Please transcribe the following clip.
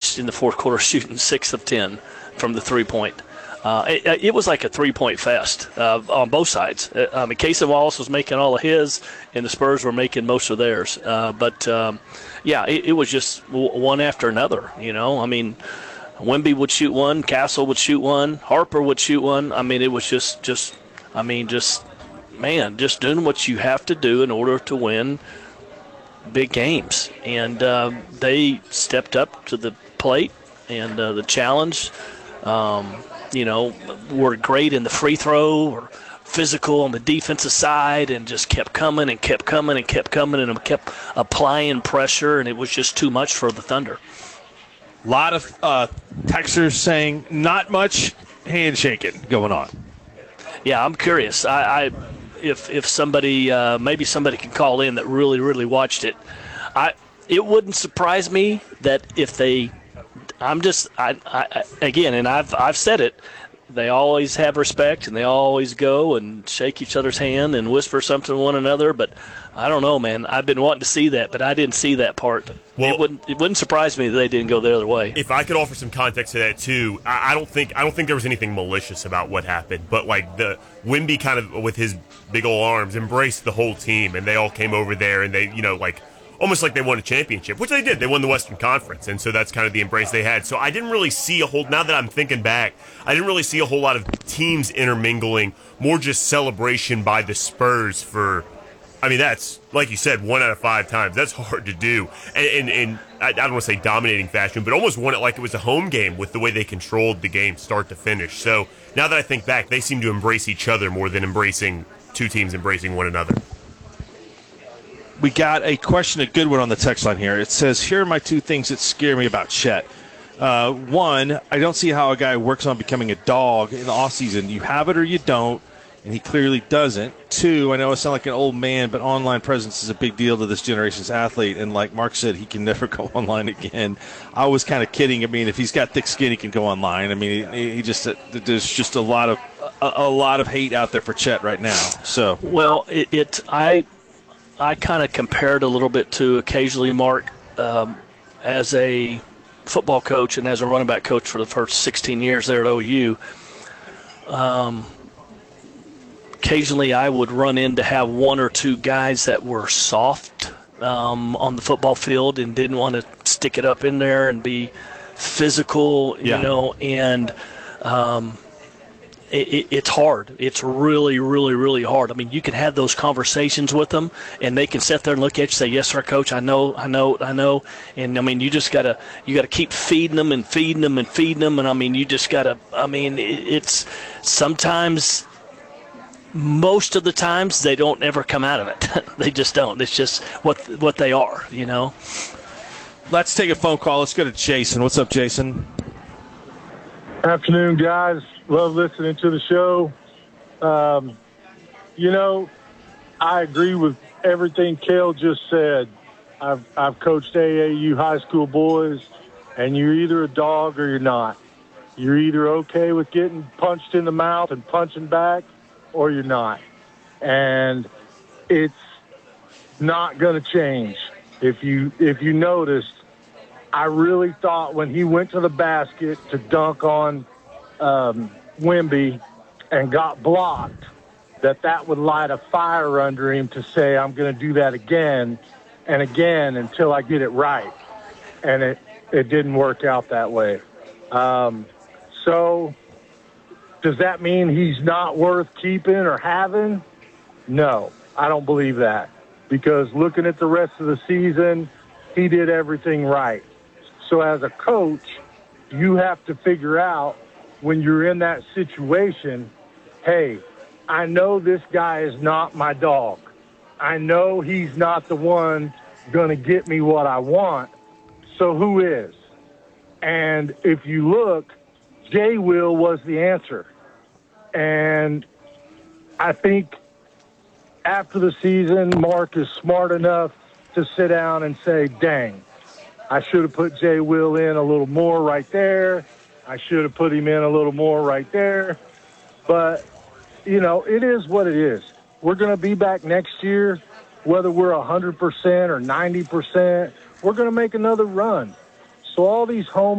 finished in the fourth quarter shooting 6 of 10 from the three-point. It was like a three-point fest on both sides. Casey Wallace was making all of his, and the Spurs were making most of theirs. It was just one after another, Wemby would shoot one, Castle would shoot one, Harper would shoot one. It was just doing what you have to do in order to win big games. And they stepped up to the plate and the challenge. Were great in the free throw or physical on the defensive side and just kept coming and kept coming and kept coming and kept applying pressure, and it was just too much for the Thunder. A lot of texters saying not much handshaking going on. Yeah, I'm curious. If somebody, maybe somebody can call in that really, really watched it. It wouldn't surprise me that if they – again, and I've said it, they always have respect and they always go and shake each other's hand and whisper something to one another. But I don't know, man. I've been wanting to see that, but I didn't see that part. Well, it wouldn't surprise me that they didn't go the other way. If I could offer some context to that too, I don't think there was anything malicious about what happened. But like the Wemby kind of with his big old arms embraced the whole team, and they all came over there and they almost like they won a championship, which they did. They won the Western Conference, and so that's kind of the embrace they had. So I didn't really see now that I'm thinking back, I didn't really see a whole lot of teams intermingling, more just celebration by the Spurs that's, like you said, 1 out of 5 times. That's hard to do. And I don't want to say dominating fashion, but almost won it like it was a home game with the way they controlled the game start to finish. So now that I think back, they seem to embrace each other more than embracing two teams embracing one another. We got a question, a good one on the text line here. It says, here are my 2 things that scare me about Chet. 1, I don't see how a guy works on becoming a dog in the offseason. You have it or you don't, and he clearly doesn't. 2, I know I sound like an old man, but online presence is a big deal to this generation's athlete. And like Mark said, he can never go online again. I was kind of kidding. If he's got thick skin, he can go online. He just there's just a lot of hate out there for Chet right now. So well, I kind of compared a little bit to occasionally, Mark, as a football coach and as a running back coach for the first 16 years there at OU. Occasionally I would run in to have 1 or 2 guys that were soft on the football field and didn't want to stick it up in there and be physical, and it's hard. It's really, really, really hard. You can have those conversations with them, and they can sit there and look at you and say, yes, sir, coach, I know. And, you just got to keep feeding them and feeding them and feeding them. And, you just got to it's sometimes, most of the times, they don't ever come out of it. They just don't. It's just what they are, Let's take a phone call. Let's go to Jason. What's up, Jason? Afternoon, guys. Love listening to the show. I agree with everything Cale just said. I've coached AAU high school boys, and you're either a dog or you're not. You're either okay with getting punched in the mouth and punching back, or you're not. And it's not going to change. If you noticed, I really thought when he went to the basket to dunk on Wemby and got blocked, that would light a fire under him to say, I'm going to do that again and again until I get it right. And it didn't work out that way. So does that mean he's not worth keeping or having? No, I don't believe that. Because looking at the rest of the season, he did everything right. So as a coach, you have to figure out when you're in that situation, hey, I know this guy is not my dog. I know he's not the one going to get me what I want. So who is? And if you look, Jay Will was the answer. And I think after the season, Mark is smart enough to sit down and say, dang, I should have put Jay Will in a little more right there. I should have put him in a little more right there. But, it is what it is. We're going to be back next year, whether we're 100% or 90%. We're going to make another run. So all these home